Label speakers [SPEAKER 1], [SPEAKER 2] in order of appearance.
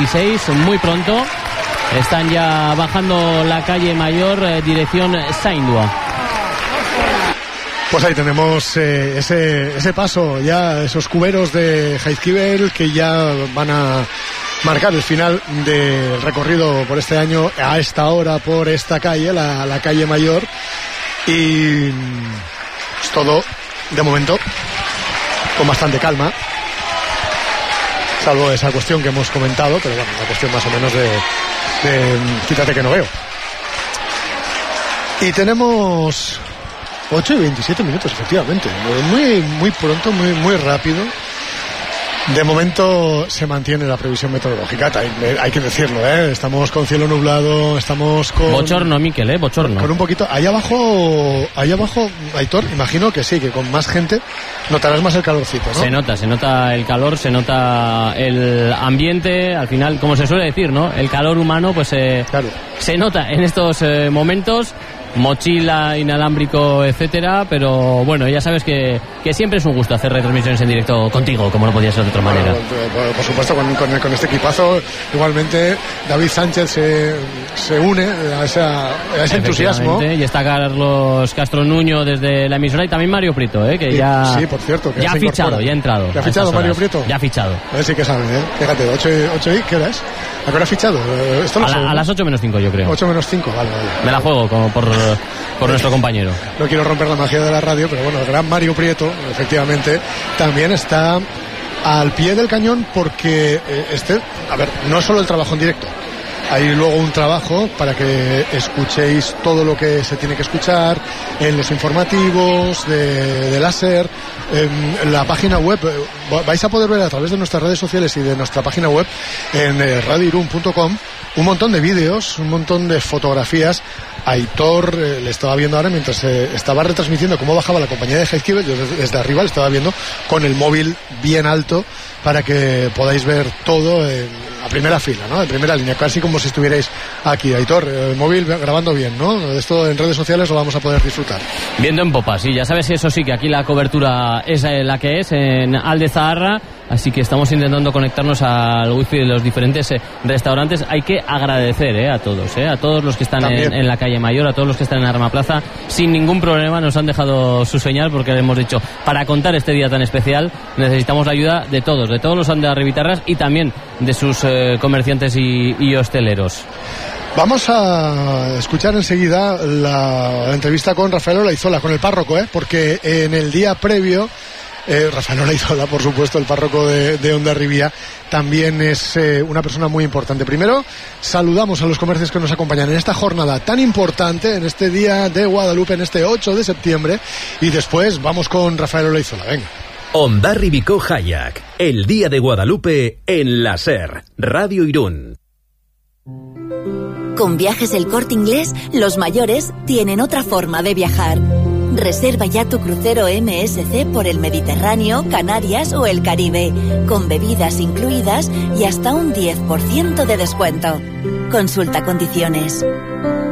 [SPEAKER 1] 8:26, muy pronto. Están ya bajando la calle Mayor, dirección Saindua.
[SPEAKER 2] Pues ahí tenemos ese paso, ya esos cuberos de Jaizkibel que ya van a marcar el final del recorrido por este año a esta hora por esta calle, la calle Mayor. Y pues todo, de momento, con bastante calma, salvo esa cuestión que hemos comentado, pero bueno, una cuestión más o menos de quítate que no veo. Y tenemos 8:27, efectivamente. Muy pronto, muy rápido. De momento se mantiene la previsión meteorológica, hay que decirlo, ¿eh? Estamos con cielo nublado, estamos con...
[SPEAKER 1] Bochorno, Miquel, bochorno.
[SPEAKER 2] Con un poquito... Allá abajo, Aitor, imagino que sí, que con más gente notarás más el calorcito, ¿no?
[SPEAKER 1] Se nota el calor, se nota el ambiente, al final, como se suele decir, ¿no? El calor humano, pues
[SPEAKER 2] claro,
[SPEAKER 1] se nota en estos momentos. Mochila, inalámbrico, etcétera, pero bueno, ya sabes que siempre es un gusto hacer retransmisiones en directo contigo, como no podía ser de otra manera.
[SPEAKER 2] Por supuesto, con este equipazo, igualmente David Sánchez se une a ese entusiasmo.
[SPEAKER 1] Y está Carlos Castro Nuño desde la emisora y también Mario Prieto, que ya...
[SPEAKER 2] Sí, por cierto. Que
[SPEAKER 1] ya ha fichado, ya ha entrado.
[SPEAKER 2] ¿Ya ha fichado Mario Prieto?
[SPEAKER 1] Ya ha fichado.
[SPEAKER 2] A ver si que saben, Fíjate, 8 y ¿qué hora es? ¿A qué hora ha fichado? Esto lo
[SPEAKER 1] a las 8 menos 5, yo creo.
[SPEAKER 2] 8 menos 5, vale.
[SPEAKER 1] Me la juego como por nuestro compañero.
[SPEAKER 2] No quiero romper la magia de la radio, pero bueno, el gran Mario Prieto, efectivamente, también está al pie del cañón porque no es solo el trabajo en directo. Hay luego un trabajo para que escuchéis todo lo que se tiene que escuchar en los informativos de láser, en la página web. Vais a poder ver a través de nuestras redes sociales y de nuestra página web en radioirun.com un montón de vídeos, un montón de fotografías. Aitor le estaba viendo ahora mientras estaba retransmitiendo cómo bajaba la compañía de Jaizkibel. Yo desde arriba le estaba viendo con el móvil bien alto para que podáis ver todo a primera fila, ¿no? En primera línea, casi como si estuvierais aquí. Aitor, el móvil grabando bien, ¿no? Esto en redes sociales lo vamos a poder disfrutar.
[SPEAKER 1] Viendo en popa, sí, ya sabes, eso sí, que aquí la cobertura es la que es, en Aldezaharra, así que estamos intentando conectarnos al wifi de los diferentes restaurantes. Hay que agradecer a todos los que están en la calle Mayor, a todos los que están en Arma Plaza, sin ningún problema nos han dejado su señal, porque le hemos dicho, para contar este día tan especial necesitamos la ayuda de todos los andarribitarras y también de sus comerciantes y hosteleros.
[SPEAKER 2] Vamos a escuchar enseguida la entrevista con Rafael Olaizola, con el párroco, porque en el día previo Rafael Olaizola, por supuesto, el párroco de Hondarribia, también es una persona muy importante. Primero, saludamos a los comercios que nos acompañan en esta jornada tan importante, en este día de Guadalupe, en este 8 de septiembre, y después vamos con Rafael Olaizola. Venga.
[SPEAKER 3] Hondarribiko Jaiak, el día de Guadalupe en la SER, Radio Irún.
[SPEAKER 4] Con Viajes El Corte Inglés, los mayores tienen otra forma de viajar. Reserva ya tu crucero MSC por el Mediterráneo, Canarias o el Caribe, con bebidas incluidas y hasta un 10% de descuento. Consulta condiciones.